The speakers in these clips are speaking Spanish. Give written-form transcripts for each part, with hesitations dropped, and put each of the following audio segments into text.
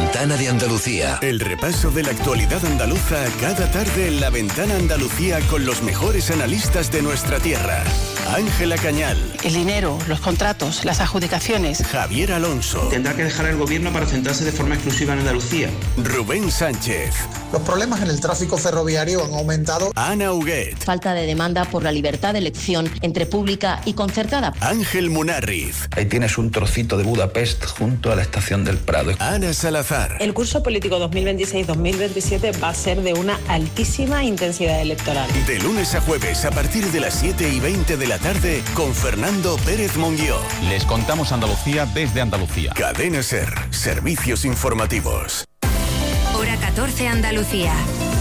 Ventana de Andalucía. El repaso de la actualidad andaluza cada tarde en La Ventana Andalucía con los mejores analistas de nuestra tierra. Ángela Cañal. El dinero, los contratos, las adjudicaciones. Javier Alonso. Tendrá que dejar el gobierno para centrarse de forma exclusiva en Andalucía. Rubén Sánchez. Los problemas en el tráfico ferroviario han aumentado. Ana Huguet. Falta de demanda por la libertad de elección entre pública y concertada. Ángel Munarriz. Ahí tienes un trocito de Budapest junto a la estación del Prado. Ana Salazar. El curso político 2026-2027 va a ser de una altísima intensidad electoral. De lunes a jueves a partir de las 7:20 de la tarde con Fernando Pérez Monguió. Les contamos Andalucía desde Andalucía. Cadena SER. Servicios informativos. Hora 14 Andalucía.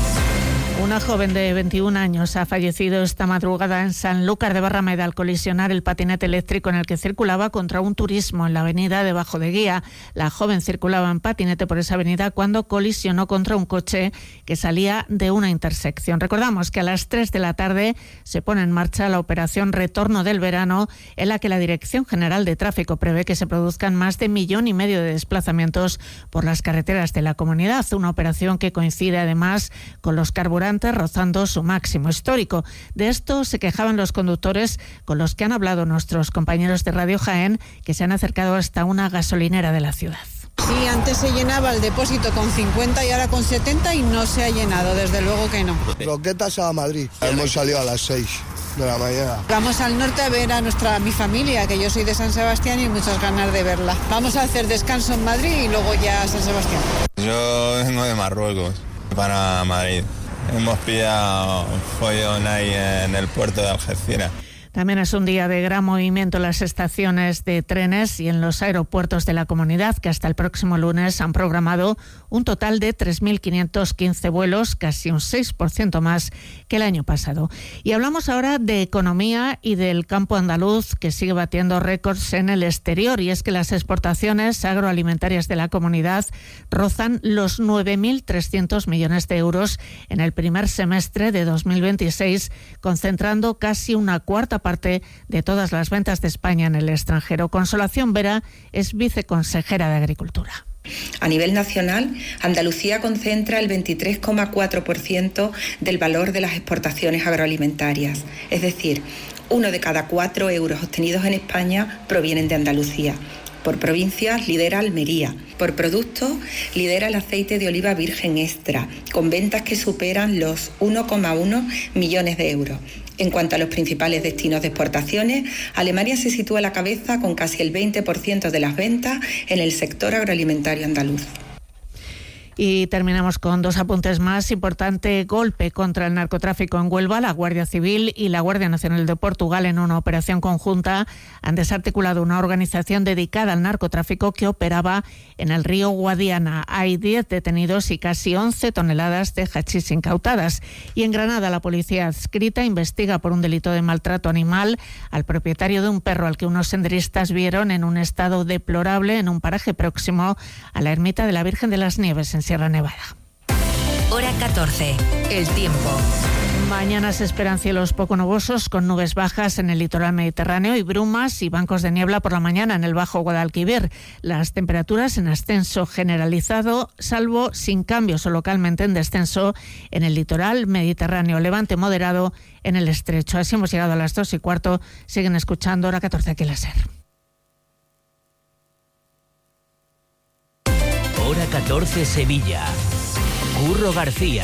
Una joven de 21 años ha fallecido esta madrugada en Sanlúcar de Barrameda al colisionar el patinete eléctrico en el que circulaba contra un turismo en la avenida de Bajo de Guía. La joven circulaba en patinete por esa avenida cuando colisionó contra un coche que salía de una intersección. Recordamos que a las 3 de la tarde se pone en marcha la operación Retorno del Verano, en la que la Dirección General de Tráfico prevé que se produzcan más de 1,5 millones de desplazamientos por las carreteras de la comunidad. Una operación que coincide además con los carburantes rozando su máximo histórico. De esto se quejaban los conductores con los que han hablado nuestros compañeros de Radio Jaén, que se han acercado hasta una gasolinera de la ciudad. Sí, antes se llenaba el depósito con 50 y ahora con 70 y no se ha llenado, desde luego que no. Roquetas a Madrid. Hemos salido a las 6 de la mañana. Vamos al norte a ver a mi familia, que yo soy de San Sebastián y muchas ganas de verla. Vamos a hacer descanso en Madrid y luego ya a San Sebastián. Yo vengo de Marruecos para Madrid. Hemos pillado un follón ahí en el puerto de Algeciras. También es un día de gran movimiento en las estaciones de trenes y en los aeropuertos de la comunidad, que hasta el próximo lunes han programado un total de 3.515 vuelos, casi un 6% más que el año pasado. Y hablamos ahora de economía y del campo andaluz, que sigue batiendo récords en el exterior, y es que las exportaciones agroalimentarias de la comunidad rozan los 9.300 millones de euros en el primer semestre de 2026, concentrando casi una cuarta parte de todas las ventas de España en el extranjero. Consolación Vera es viceconsejera de Agricultura. A nivel nacional, Andalucía concentra el 23,4% del valor de las exportaciones agroalimentarias. Es decir, 1 de cada 4 euros obtenidos en España provienen de Andalucía. Por provincias lidera Almería. Por productos lidera el aceite de oliva virgen extra, con ventas que superan los 1,1 millones de euros. En cuanto a los principales destinos de exportaciones, Alemania se sitúa a la cabeza con casi el 20% de las ventas en el sector agroalimentario andaluz. Y terminamos con 2 apuntes más. Importante golpe contra el narcotráfico en Huelva. La Guardia Civil y la Guardia Nacional de Portugal, en una operación conjunta, han desarticulado una organización dedicada al narcotráfico que operaba en el río Guadiana. Hay 10 detenidos y casi 11 toneladas de hachís incautadas. Y en Granada, la policía adscrita investiga por un delito de maltrato animal al propietario de un perro al que unos senderistas vieron en un estado deplorable en un paraje próximo a la ermita de la Virgen de las Nieves, en Sierra Nevada. Hora 14. El tiempo. Mañana se esperan cielos poco nubosos con nubes bajas en el litoral mediterráneo y brumas y bancos de niebla por la mañana en el Bajo Guadalquivir. Las temperaturas en ascenso generalizado, salvo sin cambios o localmente en descenso en el litoral mediterráneo. Levante moderado en el estrecho. Así hemos llegado a las 2:15. Siguen escuchando Hora 14 aquí en la SER. Hora 14 Sevilla. Curro García.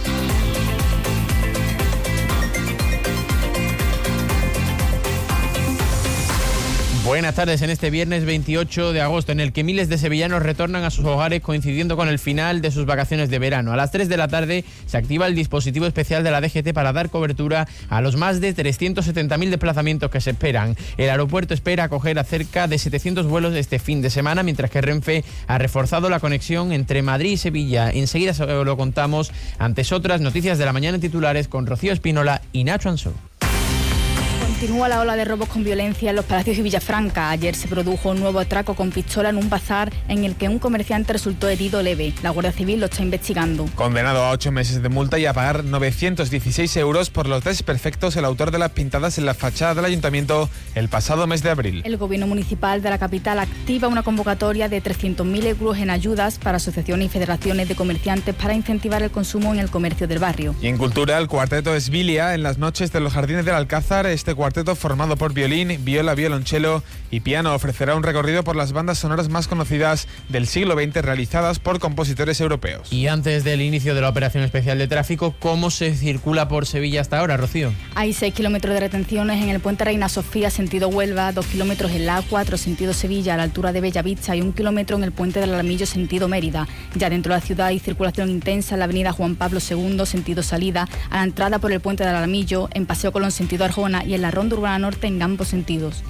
Buenas tardes en este viernes 28 de agosto, en el que miles de sevillanos retornan a sus hogares coincidiendo con el final de sus vacaciones de verano. A las 3 de la tarde se activa el dispositivo especial de la DGT para dar cobertura a los más de 370.000 desplazamientos que se esperan. El aeropuerto espera acoger a cerca de 700 vuelos este fin de semana, mientras que Renfe ha reforzado la conexión entre Madrid y Sevilla. Enseguida se lo contamos, antes otras noticias de la mañana en titulares con Rocío Espínola y Nacho Ansó. Continúa la ola de robos con violencia en los Palacios y Villafranca. Ayer se produjo un nuevo atraco con pistola en un bazar en el que un comerciante resultó herido leve. La Guardia Civil lo está investigando. Condenado a 8 meses de multa y a pagar 916 euros por los desperfectos el autor de las pintadas en la fachada del ayuntamiento el pasado mes de abril. El gobierno municipal de la capital activa una convocatoria de 300.000 euros en ayudas para asociaciones y federaciones de comerciantes para incentivar el consumo en el comercio del barrio. Y en cultura, el cuarteto Esbilia en las noches de los Jardines del Alcázar. Este cuarteto, formado por violín, viola, violonchelo y piano, ofrecerá un recorrido por las bandas sonoras más conocidas del siglo XX realizadas por compositores europeos. Y antes del inicio de la operación especial de tráfico, ¿cómo se circula por Sevilla hasta ahora, Rocío? Hay 6 kilómetros de retenciones en el puente Reina Sofía, sentido Huelva, 2 kilómetros en la A4, sentido Sevilla, a la altura de Bellavista, y 1 kilómetro en el puente del Alamillo, sentido Mérida. Ya dentro de la ciudad hay circulación intensa en la avenida Juan Pablo II, sentido salida, a la entrada por el puente del Alamillo, en Paseo Colón, sentido Arjona, y en la Ronda Urbana Norte en ambos sentidos.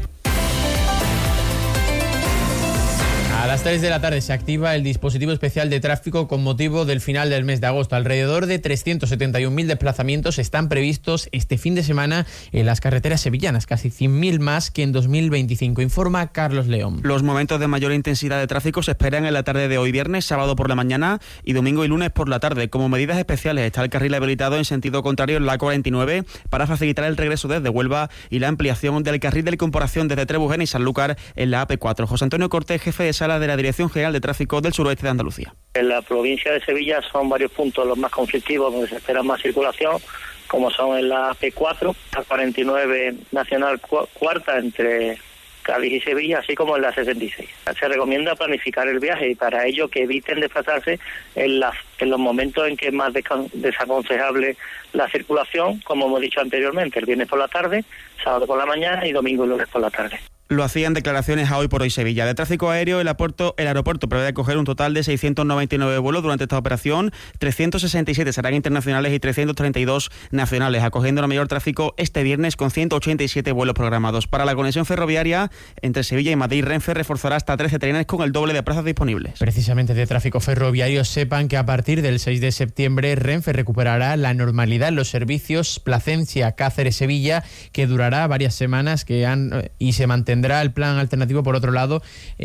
A las 3 de la tarde se activa el dispositivo especial de tráfico con motivo del final del mes de agosto. Alrededor de 371.000 desplazamientos están previstos este fin de semana en las carreteras sevillanas, casi 100.000 más que en 2025, informa Carlos León. Los momentos de mayor intensidad de tráfico se esperan en la tarde de hoy viernes, sábado por la mañana y domingo y lunes por la tarde. Como medidas especiales está el carril habilitado en sentido contrario en la A49 para facilitar el regreso desde Huelva y la ampliación del carril de incorporación desde Trebujena y Sanlúcar en la AP4. José Antonio Cortés, jefe de sala de la Dirección General de Tráfico del Suroeste de Andalucía. En la provincia de Sevilla son varios puntos los más conflictivos donde se espera más circulación, como son en la P4, la 49 Nacional Cuarta entre Cádiz y Sevilla, así como en la 66. Se recomienda planificar el viaje y para ello que eviten desplazarse en los momentos en que es más desaconsejable la circulación, como hemos dicho anteriormente, el viernes por la tarde, sábado por la mañana y domingo y lunes por la tarde. Lo hacían declaraciones a Hoy por Hoy Sevilla. De tráfico aéreo, el aeropuerto prevé acoger un total de 699 vuelos durante esta operación. 367 serán internacionales y 332 nacionales, acogiendo el mayor tráfico este viernes con 187 vuelos programados. Para la conexión ferroviaria entre Sevilla y Madrid, Renfe reforzará hasta 13 trenes con el doble de plazas disponibles. Precisamente de tráfico ferroviario, sepan que a partir del 6 de septiembre Renfe recuperará la normalidad en los servicios Placencia-Cáceres-Sevilla, que durará varias semanas y se mantendrá el plan alternativo, por otro lado,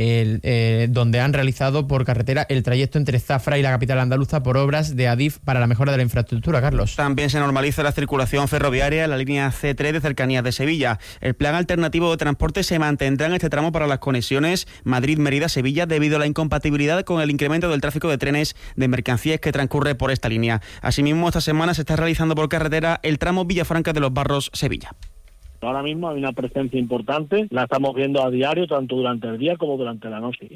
donde han realizado por carretera el trayecto entre Zafra y la capital andaluza por obras de Adif para la mejora de la infraestructura, Carlos. También se normaliza la circulación ferroviaria en la línea C3 de cercanías de Sevilla. El plan alternativo de transporte se mantendrá en este tramo para las conexiones Madrid-Mérida-Sevilla debido a la incompatibilidad con el incremento del tráfico de trenes de mercancías que transcurre por esta línea. Asimismo, esta semana se está realizando por carretera el tramo Villafranca de los Barros-Sevilla. Ahora mismo hay una presencia importante, la estamos viendo a diario, tanto durante el día como durante la noche.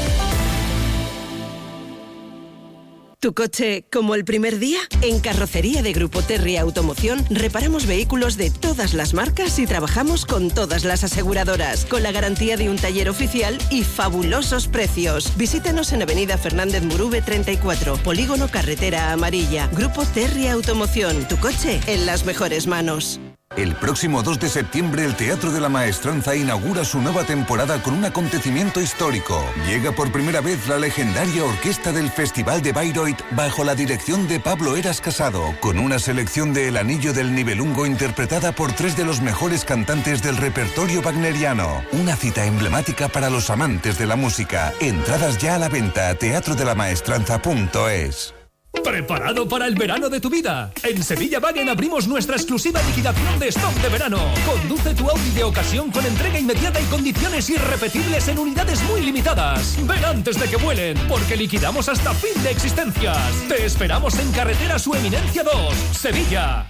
¿Tu coche como el primer día? En Carrocería de Grupo Terry Automoción reparamos vehículos de todas las marcas y trabajamos con todas las aseguradoras, con la garantía de un taller oficial y fabulosos precios. Visítanos en Avenida Fernández Murube 34, Polígono Carretera Amarilla. Grupo Terry Automoción, tu coche en las mejores manos. El próximo 2 de septiembre el Teatro de la Maestranza inaugura su nueva temporada con un acontecimiento histórico. Llega por primera vez la legendaria orquesta del Festival de Bayreuth bajo la dirección de Pablo Eras Casado, con una selección de El Anillo del Nibelungo interpretada por 3 de los mejores cantantes del repertorio wagneriano. Una cita emblemática para los amantes de la música. Entradas ya a la venta a teatrodelamaestranza.es. ¿Preparado para el verano de tu vida? En Sevilla Wagen abrimos nuestra exclusiva liquidación de stock de verano. Conduce tu Audi de ocasión con entrega inmediata y condiciones irrepetibles en unidades muy limitadas. Ven antes de que vuelen, porque liquidamos hasta fin de existencias. Te esperamos en Carretera Su Eminencia 2, Sevilla.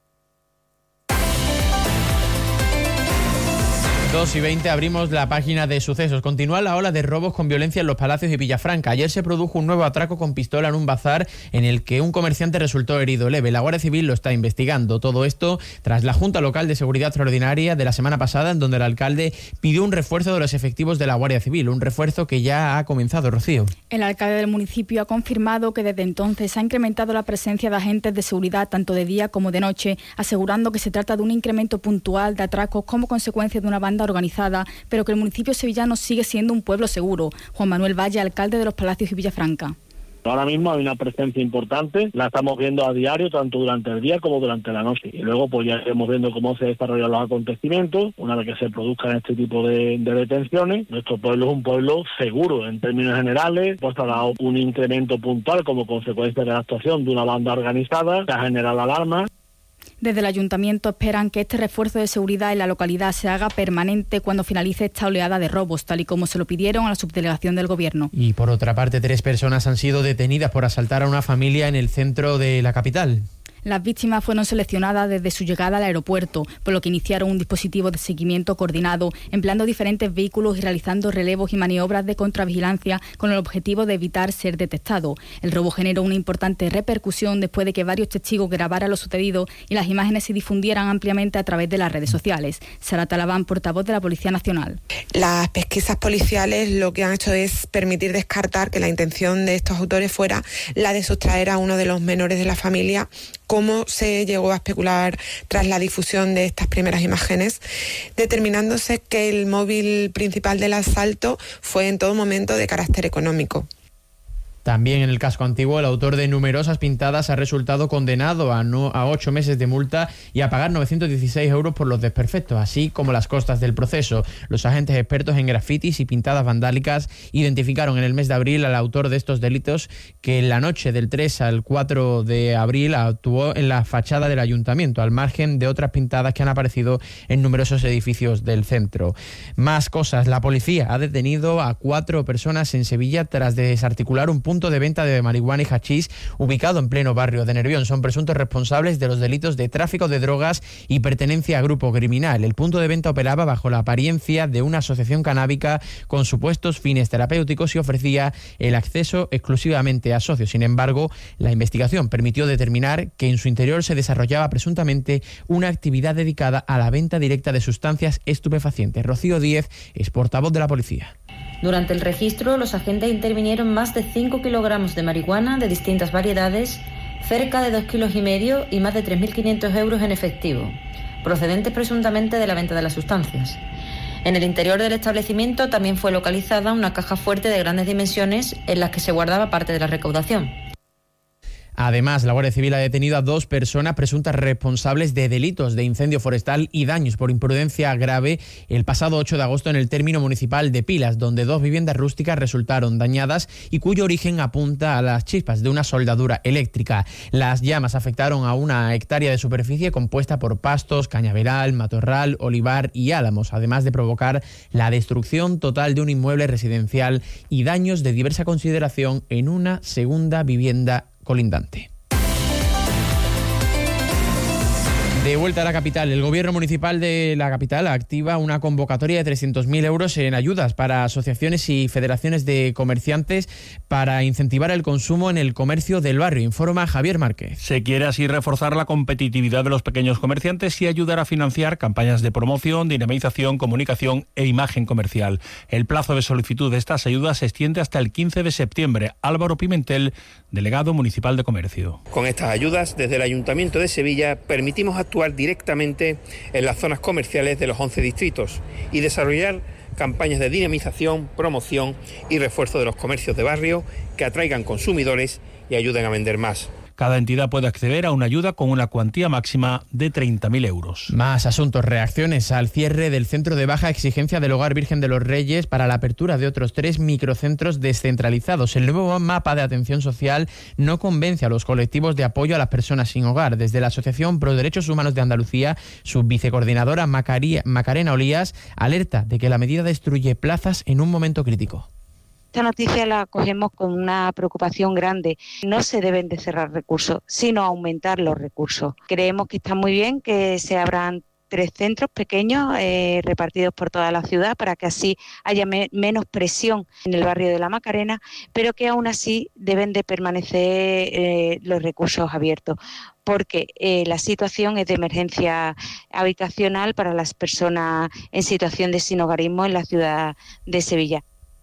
2:20 abrimos la página de sucesos. Continúa la ola de robos con violencia en los Palacios y Villafranca. Ayer se produjo un nuevo atraco con pistola en un bazar en el que un comerciante resultó herido leve. La Guardia Civil lo está investigando. Todo esto tras la Junta Local de Seguridad Extraordinaria de la semana pasada, en donde el alcalde pidió un refuerzo de los efectivos de la Guardia Civil. Un refuerzo que ya ha comenzado, Rocío. El alcalde del municipio ha confirmado que desde entonces ha incrementado la presencia de agentes de seguridad tanto de día como de noche, asegurando que se trata de un incremento puntual de atracos como consecuencia de una banda organizada, pero que el municipio sevillano sigue siendo un pueblo seguro. Juan Manuel Valle, alcalde de los Palacios y Villafranca. Ahora mismo hay una presencia importante, la estamos viendo a diario, tanto durante el día como durante la noche. Y luego pues ya iremos viendo cómo se desarrollan los acontecimientos, una vez que se produzcan este tipo de detenciones. Nuestro pueblo es un pueblo seguro en términos generales, pues ha dado un incremento puntual como consecuencia de la actuación de una banda organizada que ha generado alarma. Desde el Ayuntamiento esperan que este refuerzo de seguridad en la localidad se haga permanente cuando finalice esta oleada de robos, tal y como se lo pidieron a la subdelegación del Gobierno. Y por otra parte, 3 personas han sido detenidas por asaltar a una familia en el centro de la capital. Las víctimas fueron seleccionadas desde su llegada al aeropuerto, por lo que iniciaron un dispositivo de seguimiento coordinado, empleando diferentes vehículos y realizando relevos y maniobras de contravigilancia con el objetivo de evitar ser detectado. El robo generó una importante repercusión después de que varios testigos grabaran lo sucedido y las imágenes se difundieran ampliamente a través de las redes sociales. Sara Talabán, portavoz de la Policía Nacional. Las pesquisas policiales lo que han hecho es permitir descartar que la intención de estos autores fuera la de sustraer a uno de los menores de la familia, como se llegó a especular tras la difusión de estas primeras imágenes, determinándose que el móvil principal del asalto fue en todo momento de carácter económico. También en el casco antiguo, el autor de numerosas pintadas ha resultado condenado a 8 meses de multa y a pagar 916 euros por los desperfectos, así como las costas del proceso. Los agentes expertos en grafitis y pintadas vandálicas identificaron en el mes de abril al autor de estos delitos, que en la noche del 3 al 4 de abril actuó en la fachada del ayuntamiento, al margen de otras pintadas que han aparecido en numerosos edificios del centro. Más cosas. La policía ha detenido a 4 personas en Sevilla tras desarticular un punto de venta de marihuana y hachís ubicado en pleno barrio de Nervión. Son presuntos responsables de los delitos de tráfico de drogas y pertenencia a grupo criminal. El punto de venta operaba bajo la apariencia de una asociación canábica con supuestos fines terapéuticos y ofrecía el acceso exclusivamente a socios. Sin embargo, la investigación permitió determinar que en su interior se desarrollaba presuntamente una actividad dedicada a la venta directa de sustancias estupefacientes. Rocío Díez es portavoz de la policía. Durante el registro, los agentes intervinieron más de 5 kilogramos de marihuana de distintas variedades, cerca de 2,5 kilos y más de 3.500 euros en efectivo, procedentes presuntamente de la venta de las sustancias. En el interior del establecimiento también fue localizada una caja fuerte de grandes dimensiones en la que se guardaba parte de la recaudación. Además, la Guardia Civil ha detenido a 2 personas presuntas responsables de delitos de incendio forestal y daños por imprudencia grave el pasado 8 de agosto en el término municipal de Pilas, donde 2 viviendas rústicas resultaron dañadas y cuyo origen apunta a las chispas de una soldadura eléctrica. Las llamas afectaron a 1 hectárea de superficie compuesta por pastos, cañaveral, matorral, olivar y álamos, además de provocar la destrucción total de un inmueble residencial y daños de diversa consideración en una segunda vivienda colindante. De vuelta a la capital, el Gobierno municipal de la capital activa una convocatoria de 300.000 euros en ayudas para asociaciones y federaciones de comerciantes para incentivar el consumo en el comercio del barrio, informa Javier Márquez. Se quiere así reforzar la competitividad de los pequeños comerciantes y ayudar a financiar campañas de promoción, dinamización, comunicación e imagen comercial. El plazo de solicitud de estas ayudas se extiende hasta el 15 de septiembre. Álvaro Pimentel, delegado municipal de comercio. Con estas ayudas, desde el Ayuntamiento de Sevilla permitimos actuar directamente en las zonas comerciales de los 11 distritos y desarrollar campañas de dinamización, promoción y refuerzo de los comercios de barrio que atraigan consumidores y ayuden a vender más. Cada entidad puede acceder a una ayuda con una cuantía máxima de 30.000 euros. Más asuntos. Reacciones al cierre del centro de baja exigencia del Hogar Virgen de los Reyes para la apertura de otros 3 microcentros descentralizados. El nuevo mapa de atención social no convence a los colectivos de apoyo a las personas sin hogar. Desde la Asociación Pro Derechos Humanos de Andalucía, su vicecoordinadora Macarena Olías alerta de que la medida destruye plazas en un momento crítico. Esta noticia la cogemos con una preocupación grande. No se deben de cerrar recursos, sino aumentar los recursos. Creemos que está muy bien que se abran 3 centros pequeños repartidos por toda la ciudad para que así haya menos presión en el barrio de la Macarena, pero que aún así deben de permanecer los recursos abiertos, porque la situación es de emergencia habitacional para las personas en situación de sinhogarismo en la ciudad de Sevilla.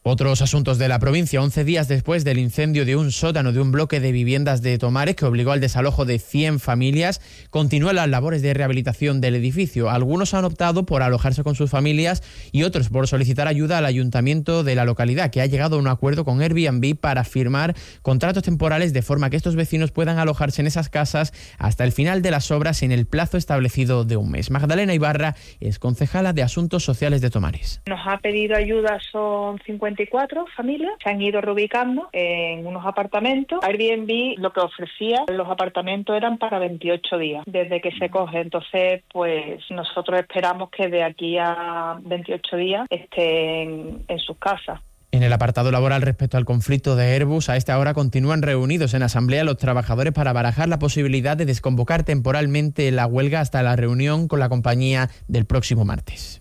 Otros asuntos de la provincia. 11 días después del incendio de un sótano de un bloque de viviendas de Tomares que obligó al desalojo de 100 familias, continúan las labores de rehabilitación del edificio. Algunos han optado por alojarse con sus familias y otros por solicitar ayuda al ayuntamiento de la localidad, que ha llegado a un acuerdo con Airbnb para firmar contratos temporales de forma que estos vecinos puedan alojarse en esas casas hasta el final de las obras en el plazo establecido de un mes. Magdalena Ibarra es concejala de Asuntos Sociales de Tomares. Nos ha pedido ayuda, son 54 familias, se han ido reubicando en unos apartamentos. Airbnb lo que ofrecía, los apartamentos eran para 28 días, desde que se coge. Entonces, pues nosotros esperamos que de aquí a 28 días estén en sus casas. En el apartado laboral respecto al conflicto de Airbus, a esta hora continúan reunidos en asamblea los trabajadores para barajar la posibilidad de desconvocar temporalmente la huelga hasta la reunión con la compañía del próximo martes.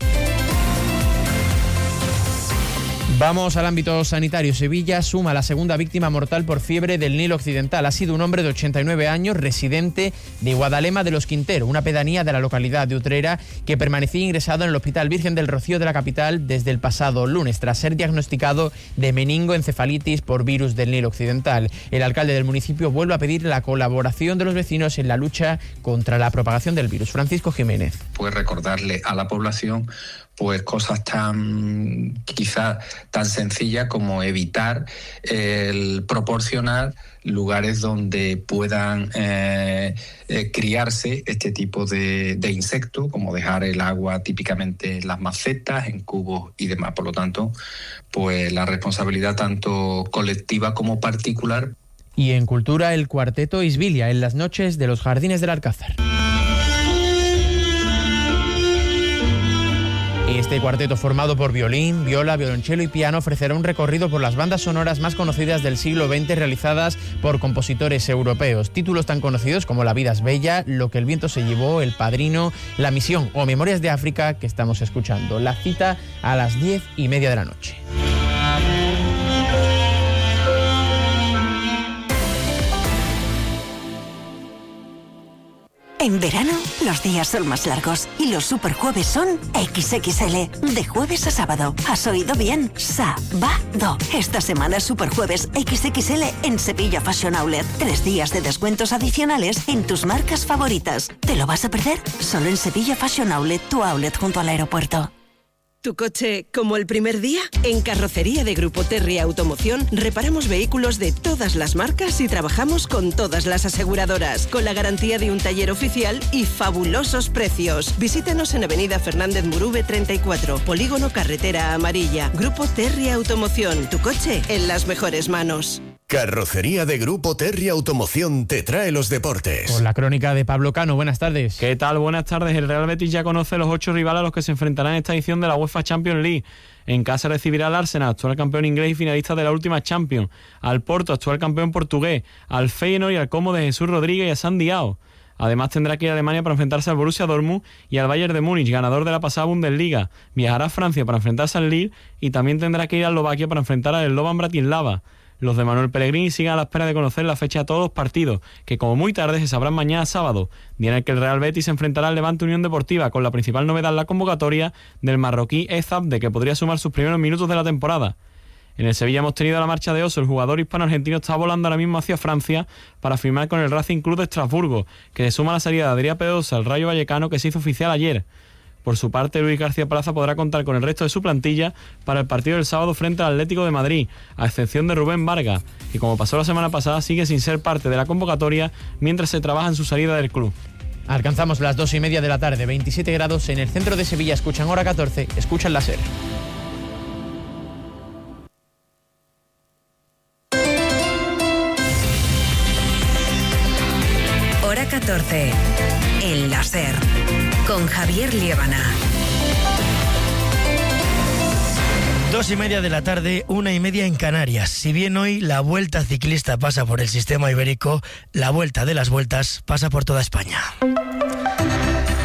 Vamos al ámbito sanitario. Sevilla suma la segunda víctima mortal por fiebre del Nilo Occidental. Ha sido un hombre de 89 años, residente de Guadalema de los Quinteros, una pedanía de la localidad de Utrera, que permanecía ingresado en el Hospital Virgen del Rocío de la capital desde el pasado lunes, tras ser diagnosticado de meningoencefalitis por virus del Nilo Occidental. El alcalde del municipio vuelve a pedir la colaboración de los vecinos en la lucha contra la propagación del virus. Francisco Jiménez. Pues recordarle a la población pues cosas quizás tan sencillas como evitar el proporcionar lugares donde puedan criarse este tipo de insectos, como dejar el agua típicamente en las macetas, en cubos y demás. Por lo tanto, pues la responsabilidad tanto colectiva como particular. Y en cultura, el cuarteto Isbilia en las noches de los Jardines del Alcázar. Este cuarteto, formado por violín, viola, violonchelo y piano, ofrecerá un recorrido por las bandas sonoras más conocidas del siglo XX realizadas por compositores europeos. Títulos tan conocidos como La vida es bella, Lo que el viento se llevó, El padrino, La misión o Memorias de África, que estamos escuchando. La cita a las 10:30 de la noche. En verano, los días son más largos y los superjueves son XXL, de jueves a sábado. ¿Has oído bien? Sábado. Esta semana es superjueves XXL en Sevilla Fashion Outlet. 3 días de descuentos adicionales en tus marcas favoritas. ¿Te lo vas a perder? Solo en Sevilla Fashion Outlet, tu outlet junto al aeropuerto. ¿Tu coche como el primer día? En Carrocería de Grupo Terry Automoción reparamos vehículos de todas las marcas y trabajamos con todas las aseguradoras, con la garantía de un taller oficial y fabulosos precios. Visítenos en Avenida Fernández Murube 34, Polígono Carretera Amarilla. Grupo Terry Automoción, tu coche en las mejores manos. Carrocería de Grupo Terry Automoción te trae los deportes. Con la crónica de Pablo Cano. Buenas tardes. ¿Qué tal? Buenas tardes. El Real Betis ya conoce los 8 rivales a los que se enfrentarán en esta edición de la UEFA Champions League. En casa recibirá al Arsenal, actual campeón inglés y finalista de la última Champions, al Porto, actual campeón portugués, al Feyenoord y al Como de Jesús Rodríguez y a Sandy Ao. Además tendrá que ir a Alemania para enfrentarse al Borussia Dortmund y al Bayern de Múnich, ganador de la pasada Bundesliga. Viajará a Francia para enfrentarse al Lille y también tendrá que ir a Eslovaquia para enfrentar al Slovan Bratislava. Los de Manuel Pellegrini siguen a la espera de conocer la fecha de todos los partidos, que como muy tarde se sabrán mañana sábado, día en el que el Real Betis se enfrentará al Levante Unión Deportiva, con la principal novedad en la convocatoria del marroquí Ezabde, que podría sumar sus primeros minutos de la temporada. En el Sevilla hemos tenido la marcha de Oso. El jugador hispano-argentino está volando ahora mismo hacia Francia para firmar con el Racing Club de Estrasburgo, que se suma a la salida de Adrián Pedrosa al Rayo Vallecano, que se hizo oficial ayer. Por su parte, Luis García Plaza podrá contar con el resto de su plantilla para el partido del sábado frente al Atlético de Madrid, a excepción de Rubén Vargas, que como pasó la semana pasada sigue sin ser parte de la convocatoria mientras se trabaja en su salida del club. Alcanzamos las 2:30 de la tarde, 27 grados en el centro de Sevilla. Escuchan Hora 14, escuchan la SER. Hora 14, en la SER, con Javier Liébana. 2:30 de la tarde, 1:30 en Canarias. Si bien hoy la Vuelta Ciclista pasa por el sistema ibérico, la Vuelta de las Vueltas pasa por toda España.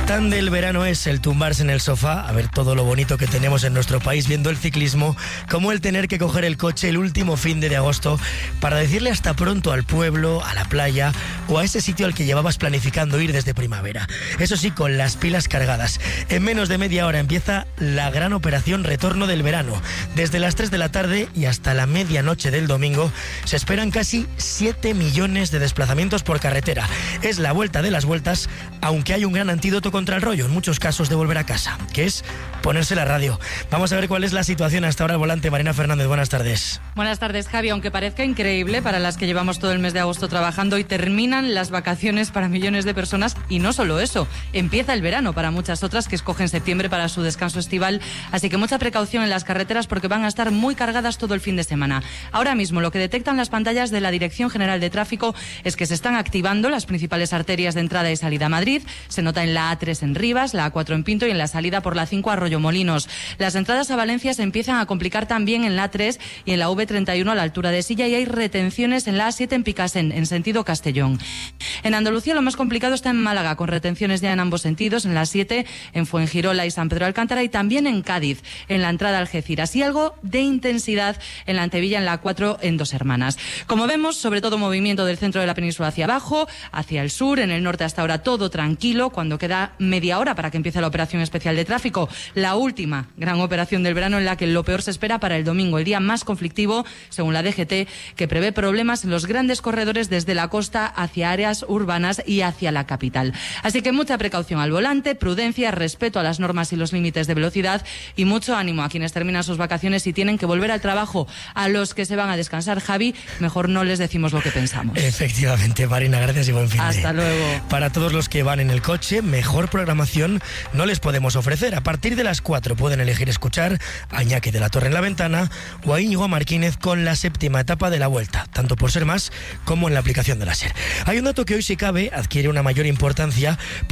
tan del verano es el tumbarse en el sofá a ver todo lo bonito que tenemos en nuestro país viendo el ciclismo, como el tener que coger el coche el último fin de agosto para decirle hasta pronto al pueblo, a la playa o a ese sitio al que llevabas planificando ir desde primavera. Eso sí, con las pilas cargadas. En menos de media hora empieza la gran operación Retorno del Verano. Desde las 3 de la tarde y hasta la medianoche del domingo se esperan casi 7 millones de desplazamientos por carretera. Es la vuelta de las vueltas, aunque hay un gran antídoto contra el rollo, en muchos casos, de volver a casa, que es ponerse la radio. Vamos a ver cuál es la situación hasta ahora al volante. Marina Fernández, buenas tardes. Buenas tardes, Javi. Aunque parezca increíble para las que llevamos todo el mes de agosto trabajando, y terminan las vacaciones para millones de personas, y no solo eso, empieza el verano para muchas otras que escogen septiembre para su descanso estival, así que mucha precaución en las carreteras porque van a estar muy cargadas todo el fin de semana. Ahora mismo lo que detectan las pantallas de la Dirección General de Tráfico es que se están activando las principales arterias de entrada y salida a Madrid. Se nota en la A3 en Rivas, la A4 en Pinto y en la salida por la 5 a Arroyomolinos. Las entradas a Valencia se empiezan a complicar también en la A3 y en la V31 a la altura de Silla, y hay retenciones en la A7 en Picasen, en sentido Castellón. En Andalucía lo más complicado está en Málaga, con retenciones ya en ambos sentidos, en la 7, en Fuengirola y San Pedro Alcántara, y también en Cádiz, en la entrada a Algeciras, y algo de intensidad en la Antevilla, en la 4, en Dos Hermanas. Como vemos, sobre todo movimiento del centro de la península hacia abajo, hacia el sur, en el norte hasta ahora todo tranquilo, cuando queda media hora para que empiece la operación especial de tráfico, la última gran operación del verano, en la que lo peor se espera para el domingo, el día más conflictivo, según la DGT, que prevé problemas en los grandes corredores desde la costa hacia áreas urbanas y hacia la capital. Así que mucha precaución al volante, prudencia, respeto a las normas y los límites de velocidad, y mucho ánimo a quienes terminan sus vacaciones y tienen que volver al trabajo. A los que se van a descansar, Javi, mejor no les decimos lo que pensamos. Efectivamente, Marina, gracias y buen fin de. Hasta luego. Para todos los que van en el coche, mejor programación no les podemos ofrecer. A partir de las 4 pueden elegir escuchar a Iñaki de la Torre en la Ventana o a Íñigo Martínez con la 7ª etapa de la Vuelta, tanto por Ser Más como en la aplicación de la SER. Hay un dato que hoy, si cabe, adquiere una mayor importancia